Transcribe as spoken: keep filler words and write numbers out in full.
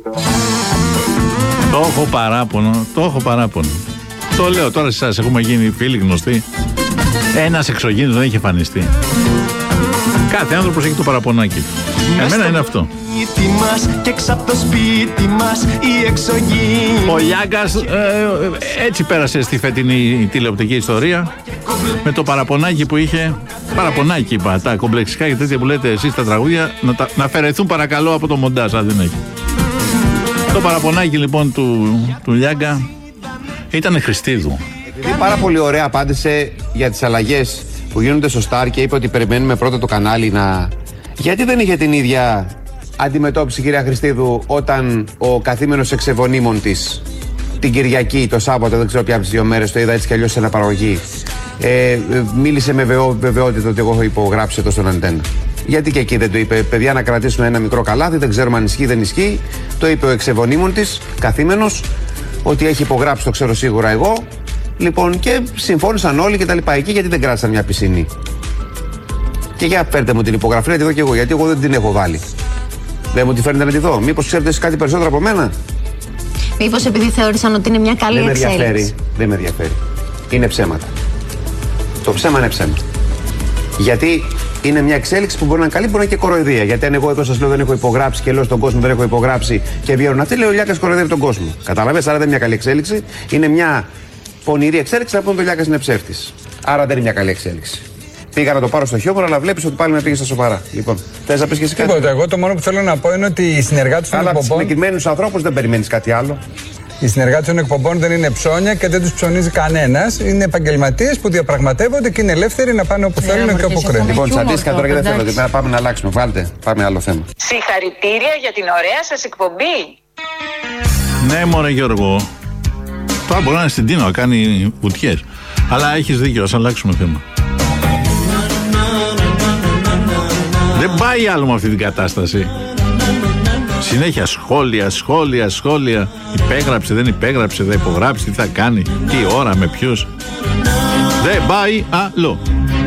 Το έχω παράπονο, το έχω παράπονο. Το λέω τώρα σε εσάς, έχουμε γίνει φίλοι γνωστοί. Ένας εξωγήινος δεν έχει εμφανιστεί. Κάθε άνθρωπος έχει το παραπονάκι. Εμένα είναι αυτό. Και το σπίτι μας, ο Λιάγκας ε, έτσι πέρασε στη φετινή τηλεοπτική ιστορία. Με το παραπονάκι που είχε. Παραπονάκι είπα, τα κομπλεξικά και τέτοια που λέτε εσείς τα τραγούδια να, τα, να αφαιρεθούν παρακαλώ από το μοντάζ, αν δεν έχει. Το παραπονάκι λοιπόν του, του Λιάγκα ήταν Χριστίδου. Επειδή πάρα πολύ ωραία απάντησε για τις αλλαγές που γίνονται στο Σταρ και είπε ότι περιμένουμε πρώτα το κανάλι να... Γιατί δεν είχε την ίδια αντιμετώπιση, κυρία Χριστίδου, όταν ο καθήμενος εξεβονίμων της την Κυριακή, το Σάββατο, δεν ξέρω ποια από τις δύο μέρες, το είδα έτσι κι αλλιώς σε αναπαραγωγή, ε, μίλησε με βεβαιό, βεβαιότητα ότι εγώ έχω υπογράψει εδώ στον Αντένα. Γιατί και εκεί δεν το είπε, παιδιά, να κρατήσουμε ένα μικρό καλάθι, δεν ξέρουμε αν ισχύει, δεν ισχύει. Το είπε ο εξεβονίμων της, καθήμενος, ότι έχει υπογράψει, το ξέρω σίγουρα εγώ. Λοιπόν, και συμφώνησαν όλοι και τα λοιπά. Εκεί γιατί δεν κράτησαν μια πισινή. Και για φέρτε μου την υπογραφή, να τη δω κι εγώ, γιατί εγώ δεν την έχω βάλει. Δεν μου τη φέρνετε να τη δω. Μήπως ξέρετε εσείς κάτι περισσότερο από μένα. Μήπως επειδή θεώρησαν ότι είναι μια καλή δεν εξέλιξη. Με ενδιαφέρει. Δεν με ενδιαφέρει. Είναι ψέματα. Το ψέμα είναι ψέμα. Γιατί είναι μια εξέλιξη που μπορεί να είναι καλή, μπορεί να είναι και κοροϊδία. Γιατί αν εγώ εδώ σας λέω δεν έχω υπογράψει και λέω στον κόσμο δεν έχω υπογράψει και βγαίνουν αυτοί, λέω ο Λιάκας κοροϊδεύει τον κόσμο. Καταλαβαίνετε, άρα δεν είναι μια καλή εξέλιξη. Είναι μια πονηρή εξέλιξη να πούμε ότι ο Λιάκας είναι ψεύτης. Άρα δεν είναι μια καλή εξέλιξη. Πήγα να το πάρω στο χιόμορο, αλλά βλέπεις ότι πάλι με πήγε στα σοβαρά. Λοιπόν, θες να πεις και εσύ κάτι? Τίποτα. Εγώ το μόνο που θέλω να πω είναι ότι οι συνεργάτες των εκπομπών. Αλλά από συγκεκριμένους ανθρώπους δεν περιμένεις κάτι άλλο. Οι συνεργάτες των εκπομπών δεν είναι ψώνια και δεν τους ψωνίζει κανένας. Είναι επαγγελματίες που διαπραγματεύονται και είναι ελεύθεροι να πάνε όπου θέλουν και όπου κρίνουν. Λοιπόν, τσαντίστηκα τώρα και δεν θέλω. Πέρα πάμε να αλλάξουμε. Βάλτε, πάμε άλλο θέμα. Συγχαρητήρια για την ωραία σας εκπομπή. Ναι, μωρέ Γιώργο. Τώρα μπορεί να είναι στην Τίνο να κάνει βουτιές. Αλλά έχεις δίκιο, ας αλλάξουμε θέμα. Δεν πάει άλλο με αυτή την κατάσταση. Συνέχεια σχόλια, σχόλια, σχόλια. Υπέγραψε, δεν υπέγραψε, θα υπογράψει, τι θα κάνει, τι ώρα, με ποιους. Δεν πάει άλλο.